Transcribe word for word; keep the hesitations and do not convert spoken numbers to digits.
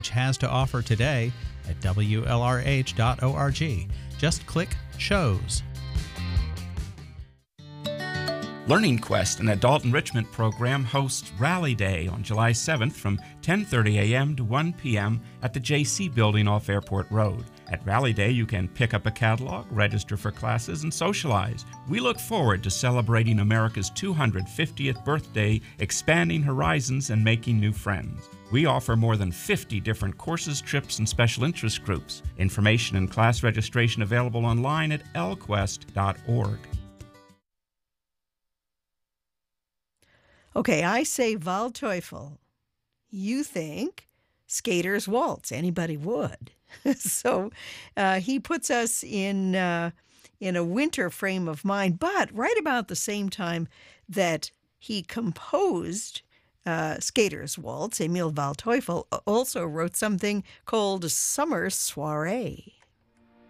has to offer today at W L R H dot org. Just click Shows. Learning Quest, an adult enrichment program, hosts Rally Day on July seventh from ten thirty a.m. to one p.m. at the J C Building off Airport Road. At Rally Day, you can pick up a catalog, register for classes, and socialize. We look forward to celebrating America's two hundred fiftieth birthday, expanding horizons and making new friends. We offer more than fifty different courses, trips, and special interest groups. Information and class registration available online at L quest dot org. Okay, I say Waldteufel. You think Skater's Waltz. Anybody would. so uh, he puts us in uh, in a winter frame of mind, but right about the same time that he composed uh, Skater's Waltz, Emil Waldteufel also wrote something called Summer Soiree.